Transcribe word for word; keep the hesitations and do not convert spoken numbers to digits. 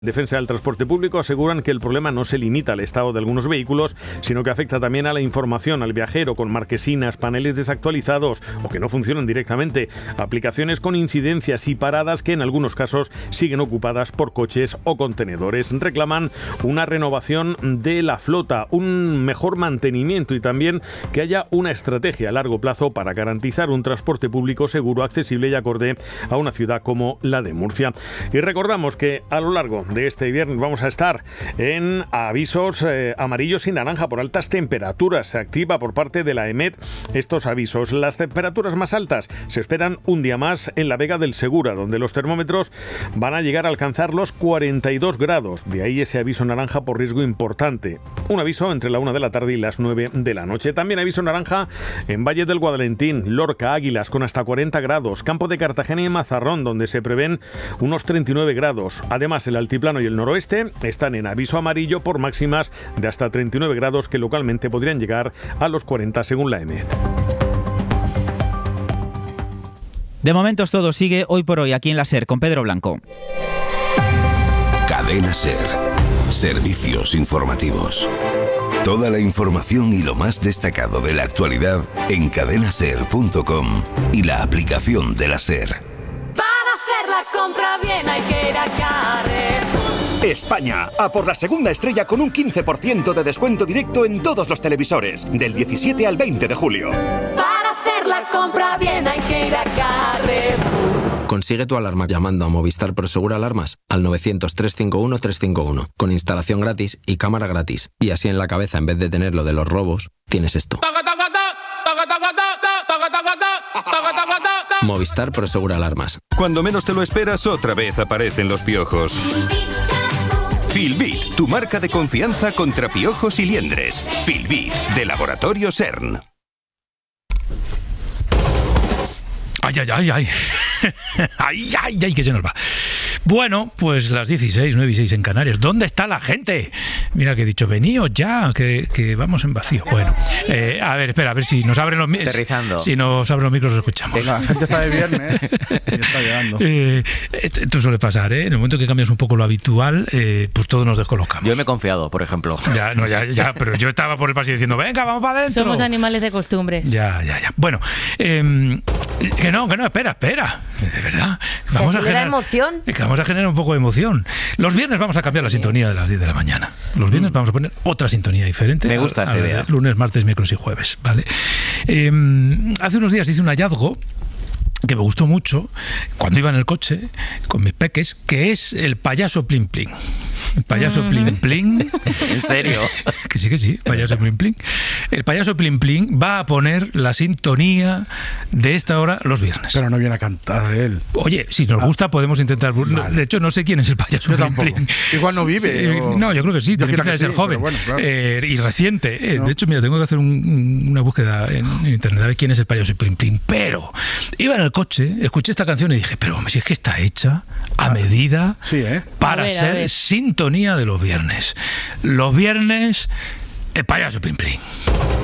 Defensa del transporte público aseguran que el problema no se limita al estado de algunos vehículos, sino que afecta también a la información al viajero, con marquesinas, paneles desactualizados o que no funcionan directamente, aplicaciones con incidencias y paradas que en algunos casos siguen ocupadas por coches o contenedores. Reclaman una renovación de la flota, un mejor mantenimiento y también que haya una estrategia a largo plazo para garantizar un transporte público seguro, accesible y acorde a una ciudad como la de Murcia. Y recordamos que a lo largo de este viernes vamos a estar en avisos eh, amarillos y naranja por altas temperaturas. Se activa por parte de la EMET estos avisos. Las temperaturas más altas se esperan un día más en la Vega del Segura, donde los termómetros van a llegar a alcanzar los cuarenta y dos grados. De ahí ese aviso naranja por riesgo importante. Un aviso entre la una de la tarde y las nueve de la noche. También aviso naranja en Valle del Guadalentín, Lorca, Águilas, con hasta cuarenta grados. Campo de Cartagena y Mazarrón, donde se prevén unos treinta y nueve grados. Además, el altiplano Plano y el noroeste están en aviso amarillo por máximas de hasta treinta y nueve grados que localmente podrían llegar a los cuarenta según la EMET. De momento todo sigue hoy por hoy aquí en la SER con Pedro Blanco. Cadena SER. Servicios informativos. Toda la información y lo más destacado de la actualidad en cadena ser punto com y la aplicación de la SER. Para hacer la compra bien hay que ir a Carrefour. España, a por la segunda estrella con un quince por ciento de descuento directo en todos los televisores, del diecisiete al veinte de julio. Para hacer la compra bien hay que ir a Carrefour. Consigue tu alarma llamando a Movistar Prosegur Alarmas al novecientos, trescientos cincuenta y uno, trescientos cincuenta y uno, con instalación gratis y cámara gratis. Y así en la cabeza, en vez de tener lo de los robos, tienes esto. Movistar Prosegur Alarmas. Cuando menos te lo esperas, otra vez aparecen los piojos. Filbit, tu marca de confianza contra piojos y liendres. Filbit, de Laboratorio CERN. Ay, ay, ay, ay. Ay, ay, ay, que se nos va. Bueno, pues las dieciséis, nueve y seis en Canarias. ¿Dónde está la gente? Mira que he dicho, veníos ya, que, que vamos en vacío. Bueno, eh, a ver, espera, a ver si nos abren los micros. Si nos abren los micros, los escuchamos. La gente está de viernes, ¿eh? Ya está llegando. Eh, esto suele pasar, ¿eh? En el momento que cambias un poco lo habitual, eh, pues todos nos descolocamos. Yo me he confiado, por ejemplo. Ya, no, ya, ya, pero yo estaba por el pasillo diciendo, venga, vamos para adentro. Somos animales de costumbres. Ya, ya, ya. Bueno, eh, que no, que no, espera, espera. De verdad. Vamos a generar emoción. Que vamos a generar un poco de emoción. Los viernes vamos a cambiar la sintonía de las diez de la mañana. Los viernes vamos a poner otra sintonía diferente. Me gusta esta idea. Lunes, martes, miércoles y jueves, ¿vale? Eh, hace unos días hice un hallazgo que me gustó mucho cuando iba en el coche con mis peques, que es el payaso Plin Plin. El payaso Plin Plin. ¿En serio? Que sí, que sí, payaso Plin Plin. El payaso Plin Plin va a poner la sintonía de esta hora los viernes. Pero no viene a cantar él. Oye, si nos gusta podemos intentar... Vale. De hecho, no sé quién es el payaso Plin Plin. Igual no vive. Sí, o... No, yo creo que sí, tiene pinta de ser sí, joven. Bueno, claro. eh, y reciente. Eh, No. De hecho, mira, tengo que hacer un, una búsqueda en, en internet a ver quién es el payaso Plin Plin. Pero iba en el coche, escuché esta canción y dije, pero hombre, si es que está hecha a medida sí, ¿eh? para A ver, a ser ver. sintonía de los viernes. Los viernes, el payaso Plin Plin.